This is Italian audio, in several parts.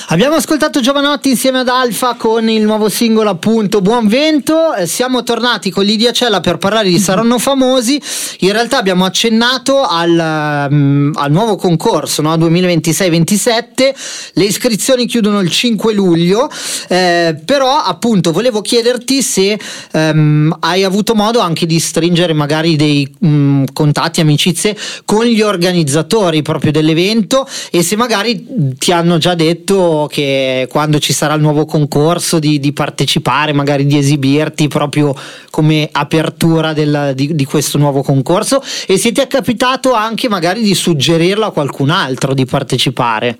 Abbiamo ascoltato Giovanotti insieme ad Alfa con il nuovo singolo, appunto, Buon Vento. Siamo tornati con Lidia Cella per parlare di Saranno Famosi. In realtà abbiamo accennato al nuovo concorso, no? 2026-27. Le iscrizioni chiudono il 5 luglio, però appunto volevo chiederti se hai avuto modo anche di stringere magari dei contatti, amicizie con gli organizzatori proprio dell'evento, e se magari ti hanno già detto che quando ci sarà il nuovo concorso di partecipare, magari di esibirti proprio come apertura di questo nuovo concorso, e se ti è capitato anche magari di suggerirlo a qualcun altro di partecipare.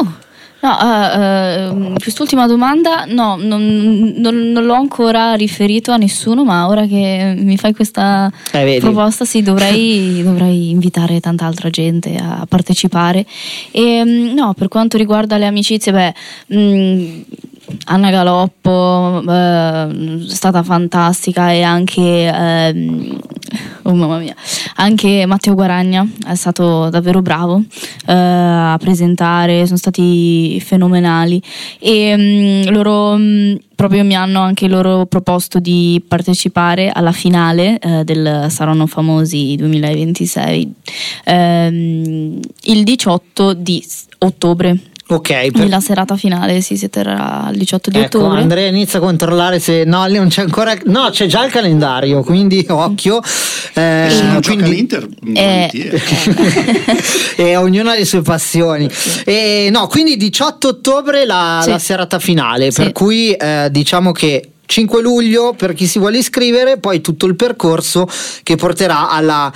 No, quest'ultima domanda no, non l'ho ancora riferito a nessuno, ma ora che mi fai questa proposta sì, dovrei invitare tanta altra gente a partecipare. E no, per quanto riguarda le amicizie, Anna Galoppo è stata fantastica, e anche oh mamma mia, anche Matteo Guaragna è stato davvero bravo a presentare, sono stati fenomenali, e loro proprio mi hanno anche loro proposto di partecipare alla finale del Saranno Famosi 2026 il 18 di ottobre. Ok, la serata finale si terrà il 18 di ottobre. Andrea inizia a controllare se non c'è ancora, no, c'è già il calendario, quindi occhio. Se non gioca l'Inter, e ognuno ha le sue passioni. E no, quindi 18 ottobre la serata finale, per cui diciamo che 5 luglio per chi si vuole iscrivere, poi tutto il percorso che porterà alla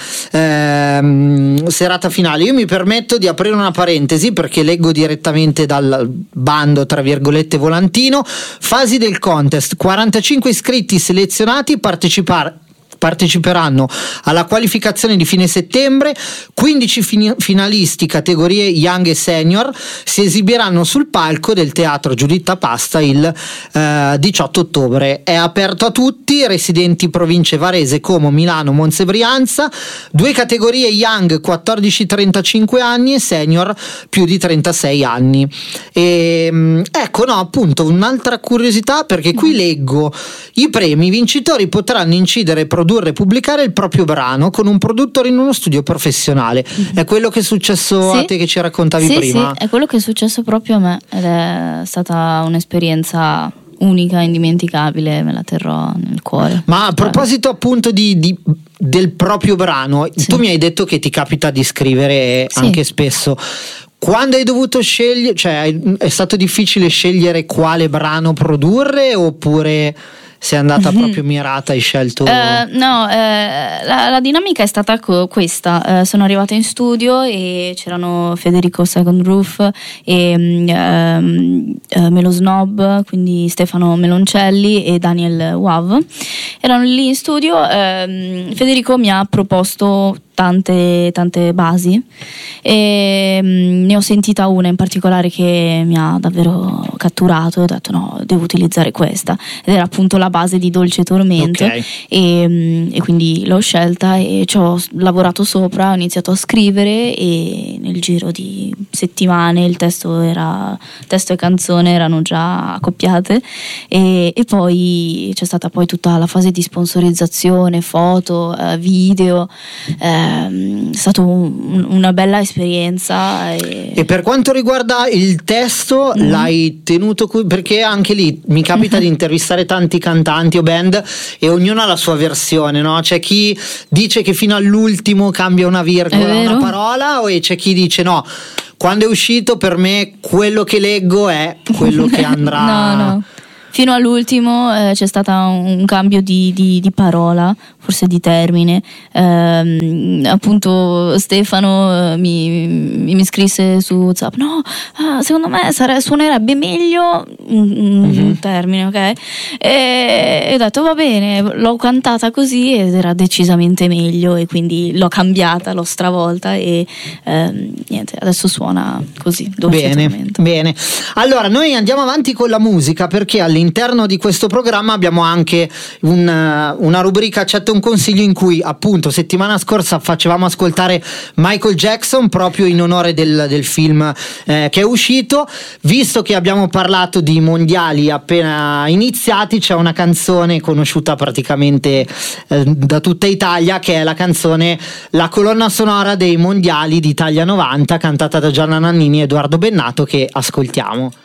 serata finale. Io mi permetto di aprire una parentesi perché leggo direttamente dal bando, tra virgolette, volantino. Fasi del contest: 45 iscritti selezionati parteciperanno alla qualificazione di fine settembre. 15 finalisti categorie Young e Senior si esibiranno sul palco del Teatro Giuditta Pasta il 18 ottobre. È aperto a tutti, residenti province Varese, Como, Milano, Monza e Brianza. 2 categorie Young 14-35 anni e Senior più di 36 anni. E, ecco, no, appunto, un'altra curiosità, perché qui leggo i premi: i vincitori potranno incidere e produrre e pubblicare il proprio brano con un produttore in uno studio professionale. È quello che è successo a te, che ci raccontavi prima? Sì, è quello che è successo proprio a me, ed è stata un'esperienza unica, indimenticabile, me la terrò nel cuore. Ma a proposito appunto del proprio brano, tu mi hai detto che ti capita di scrivere anche spesso. Quando hai dovuto scegliere, cioè è stato difficile scegliere quale brano produrre, oppure sei andata proprio mirata, hai scelto? La dinamica è stata questa. Sono arrivata in studio e c'erano Federico Second Roof e Melo Snob, quindi Stefano Meloncelli e Daniel Wav. Erano lì in studio. Federico mi ha proposto tante basi, e ne ho sentita una in particolare che mi ha davvero catturato, e ho detto no, devo utilizzare questa, ed era appunto la base di Dolce Tormento. E quindi l'ho scelta e ci ho lavorato sopra, ho iniziato a scrivere, e nel giro di settimane il testo e canzone erano già accoppiate, e poi c'è stata poi tutta la fase di sponsorizzazione, foto, video. È stata una bella esperienza. E per quanto riguarda il testo, l'hai tenuto perché anche lì mi capita di intervistare tanti cantanti o band e ognuno ha la sua versione, no? C'è chi dice che fino all'ultimo cambia una virgola, una parola, e c'è chi dice no, quando è uscito per me quello che leggo è quello che andrà. No. Fino all'ultimo c'è stato un cambio di parola, forse di termine. Appunto Stefano mi scrisse su WhatsApp: no, secondo me suonerebbe meglio un termine, ok? E ho detto va bene, l'ho cantata così ed era decisamente meglio, e quindi l'ho cambiata, l'ho stravolta, e niente, adesso suona così. Bene. Allora noi andiamo avanti con la musica, perché all'interno all'interno di questo programma abbiamo anche una rubrica Accetta un consiglio, in cui appunto settimana scorsa facevamo ascoltare Michael Jackson proprio in onore del film che è uscito. Visto che abbiamo parlato di mondiali appena iniziati, c'è una canzone conosciuta praticamente da tutta Italia, che è la canzone, la colonna sonora dei mondiali d'Italia 90, cantata da Gianna Nannini e Edoardo Bennato, che ascoltiamo.